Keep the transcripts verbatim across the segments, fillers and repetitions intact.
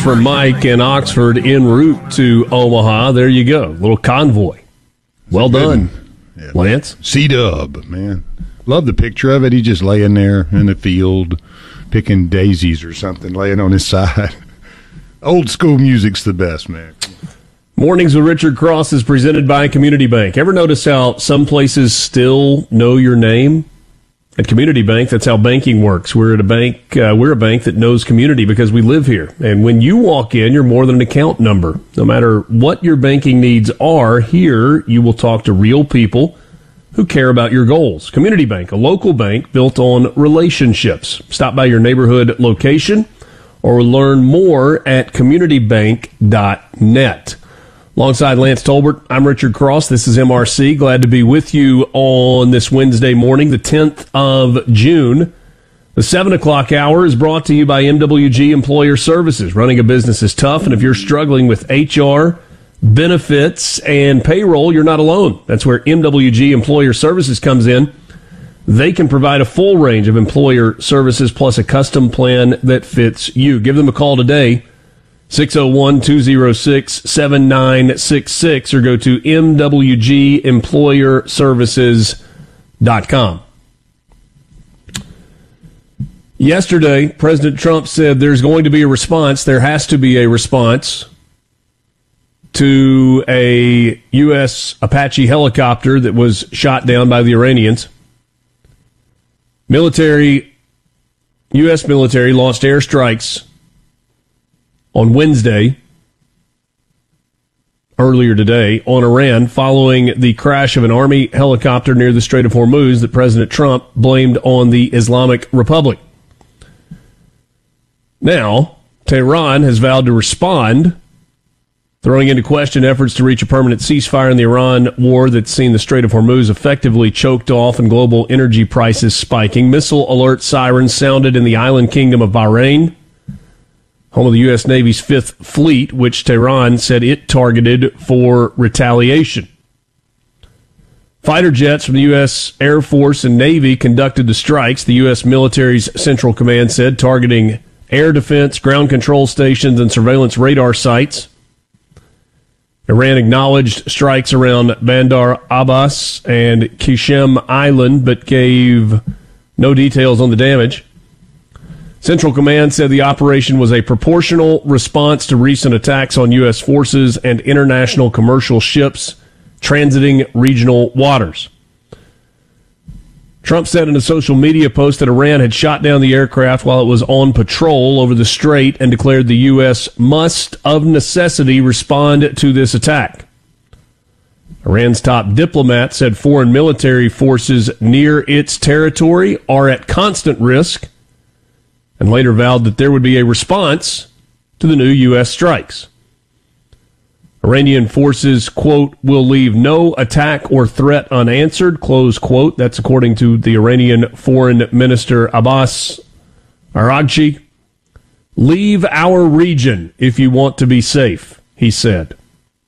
from Mike in Oxford en route to Omaha. There you go. Little convoy. Well done, yeah, Lance. C-Dub, man. Love the picture of it. He's just laying there in the field picking daisies or something, laying on his side. Old school music's the best, man. Mornings with Richard Cross is presented by Community Bank. Ever notice how some places still know your name? At Community Bank, that's how banking works. We're at a bank. Uh, we're a bank that knows community because we live here. And when you walk in, you're more than an account number. No matter what your banking needs are, here you will talk to real people who care about your goals. Community Bank, a local bank built on relationships. Stop by your neighborhood location or learn more at community bank dot net. Alongside Lance Tolbert, I'm Richard Cross. This is M R C. Glad to be with you on this Wednesday morning, the tenth of June. The seven o'clock hour is brought to you by M W G Employer Services. Running a business is tough, and if you're struggling with H R, benefits, and payroll, you're not alone. That's where M W G Employer Services comes in. They can provide a full range of employer services plus a custom plan that fits you. Give them a call today. six oh one, two oh six, seven nine six six or go to m w g employer services dot com. Yesterday, President Trump said there's going to be a response. There has to be a response to a U S Apache helicopter that was shot down by the Iranians. Military, U S military launched airstrikes on Wednesday, earlier today, on Iran following the crash of an Army helicopter near the Strait of Hormuz that President Trump blamed on the Islamic Republic. Now, Tehran has vowed to respond, throwing into question efforts to reach a permanent ceasefire in the Iran war that's seen the Strait of Hormuz effectively choked off and global energy prices spiking. Missile alert sirens sounded in the island kingdom of Bahrain, home of the U S Navy's Fifth Fleet, which Tehran said it targeted for retaliation. Fighter jets from the U S Air Force and Navy conducted the strikes, the U S military's Central Command said, targeting air defense, ground control stations, and surveillance radar sites. Iran acknowledged strikes around Bandar Abbas and Qasem Island, but gave no details on the damage. Central Command said the operation was a proportional response to recent attacks on U S forces and international commercial ships transiting regional waters. Trump said in a social media post that Iran had shot down the aircraft while it was on patrol over the strait and declared the U S must, of necessity, respond to this attack. Iran's top diplomat said foreign military forces near its territory are at constant risk, and later vowed that there would be a response to the new U S strikes. Iranian forces, quote, will leave no attack or threat unanswered, close quote. That's according to the Iranian Foreign Minister Abbas Araghchi. Leave our region if you want to be safe, he said.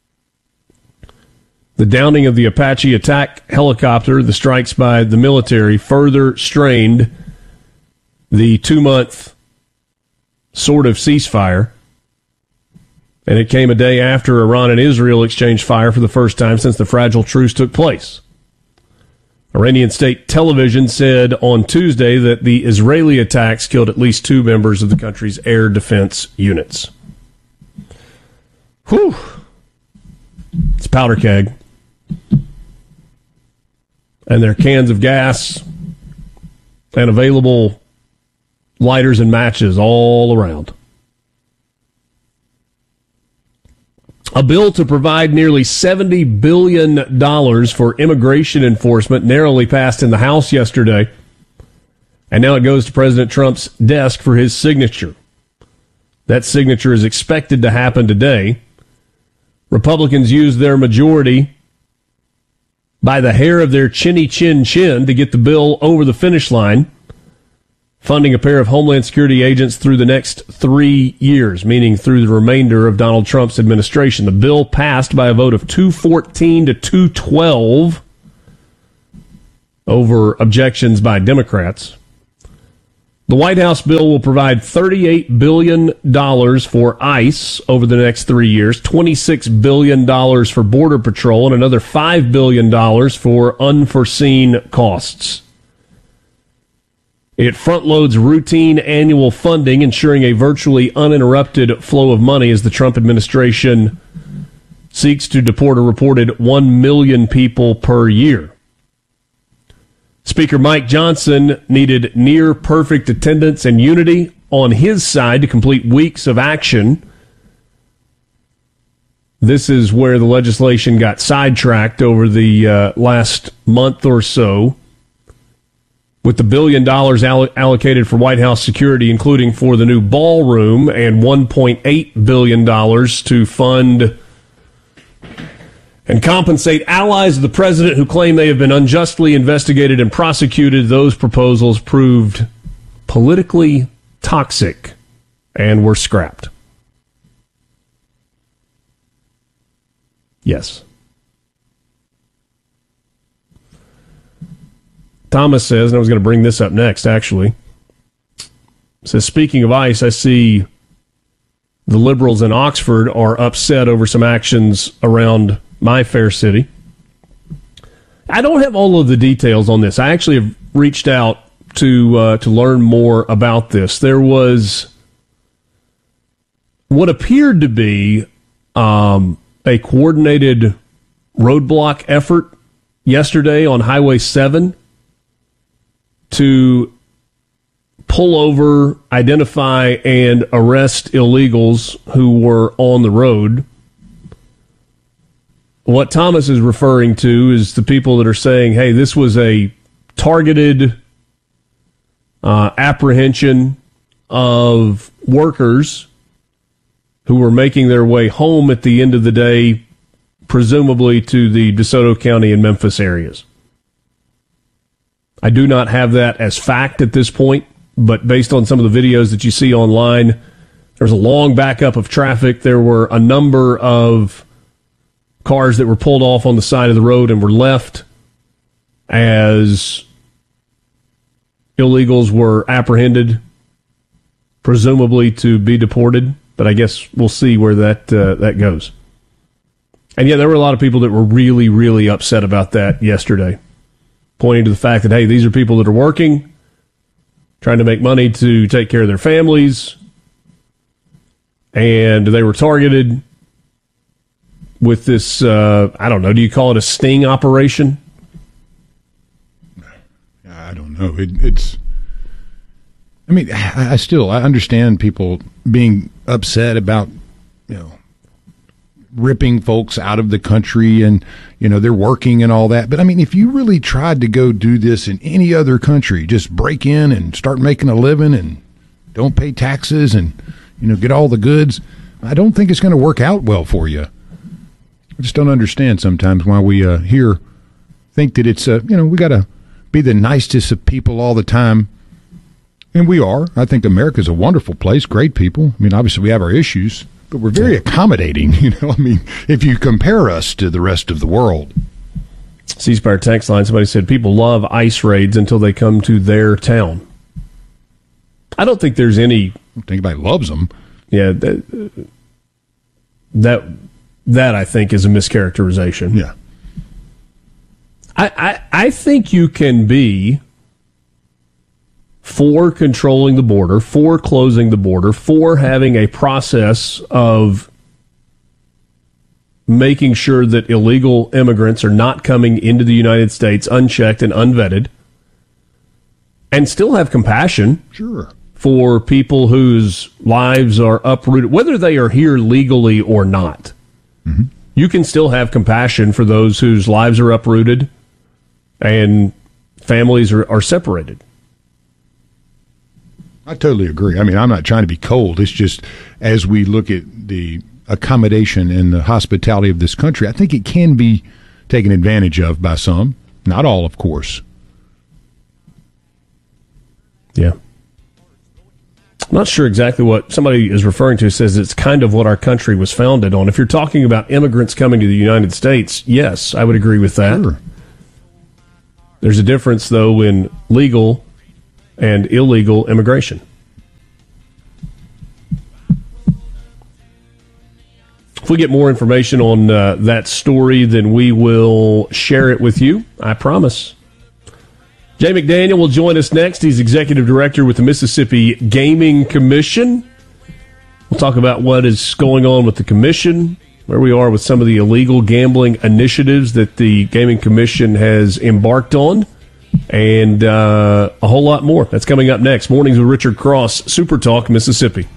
The downing of the Apache attack helicopter, the strikes by the military, further strained the two-month sort of ceasefire, and it came a day after Iran and Israel exchanged fire for the first time since the fragile truce took place. Iranian state television said on Tuesday that the Israeli attacks killed at least two members of the country's air defense units. Whew. It's powder keg. And there are cans of gas and available lighters and matches all around. A bill to provide nearly seventy billion dollars for immigration enforcement narrowly passed in the House yesterday, and now it goes to President Trump's desk for his signature. That signature is expected to happen today. Republicans used their majority by the hair of their chinny chin chin to get the bill over the finish line, funding a pair of Homeland Security agents through the next three years, meaning through the remainder of Donald Trump's administration. The bill passed by a vote of two fourteen to two twelve over objections by Democrats. The White House bill will provide thirty-eight billion dollars for ICE over the next three years, twenty-six billion dollars for Border Patrol, and another five billion dollars for unforeseen costs. It front-loads routine annual funding, ensuring a virtually uninterrupted flow of money as the Trump administration seeks to deport a reported one million people per year. Speaker Mike Johnson needed near-perfect attendance and unity on his side to complete weeks of action. This is where the legislation got sidetracked over the uh, last month or so, with the billion dollars all- allocated for White House security, including for the new ballroom, and one point eight billion dollars to fund and compensate allies of the president who claim they have been unjustly investigated and prosecuted. Those proposals proved politically toxic and were scrapped. Yes. Thomas says, and I was going to bring this up next, actually, says, speaking of ICE, I see the liberals in Oxford are upset over some actions around my fair city. I don't have all of the details on this. I actually have reached out to uh, to learn more about this. There was what appeared to be um, a coordinated roadblock effort yesterday on Highway seven to pull over, identify, and arrest illegals who were on the road. What Thomas is referring to is the people that are saying, hey, this was a targeted uh, apprehension of workers who were making their way home at the end of the day, presumably to the DeSoto County and Memphis areas. I do not have that as fact at this point, but based on some of the videos that you see online, there's a long backup of traffic. There were a number of cars that were pulled off on the side of the road and were left as illegals were apprehended, presumably to be deported. But I guess we'll see where that uh, that goes. And yeah, there were a lot of people that were really, really upset about that yesterday, pointing to the fact that, hey, these are people that are working, trying to make money to take care of their families, and they were targeted with this, uh, I don't know, do you call it a sting operation? I don't know. It, it's, I mean, I, I still, I understand people being upset about, you know, ripping folks out of the country and, you know, they're working and all that. But I mean, if you really tried to go do this in any other country, just break in and start making a living and don't pay taxes and, you know, get all the goods, I don't think it's going to work out well for you. I just don't understand sometimes why we uh, here think that it's, uh, you know, we got to be the nicest of people all the time. And we are. I think America's a wonderful place, great people. I mean, obviously we have our issues, but we're very accommodating, you know. I mean, if you compare us to the rest of the world. C-Spire text line, somebody said people love ICE raids until they come to their town. I don't think there's any... I don't think anybody loves them. Yeah, that, that, that I think is a mischaracterization. Yeah. I, I, I think you can be for controlling the border, for closing the border, for having a process of making sure that illegal immigrants are not coming into the United States unchecked and unvetted, and still have compassion Sure. for people whose lives are uprooted, whether they are here legally or not. Mm-hmm. You can still have compassion for those whose lives are uprooted and families are, are separated. I totally agree. I mean, I'm not trying to be cold. It's just as we look at the accommodation and the hospitality of this country, I think it can be taken advantage of by some. Not all, of course. Yeah. I'm not sure exactly what somebody is referring to. Says it's kind of what our country was founded on. If you're talking about immigrants coming to the United States, yes, I would agree with that. Sure. There's a difference, though, in legal and illegal immigration. If we get more information on uh, that story, then we will share it with you. I promise. Jay McDaniel will join us next. He's executive director with the Mississippi Gaming Commission. We'll talk about what is going on with the commission, where we are with some of the illegal gambling initiatives that the Gaming Commission has embarked on, and uh, a whole lot more. That's coming up next. Mornings with Richard Cross, Super Talk, Mississippi.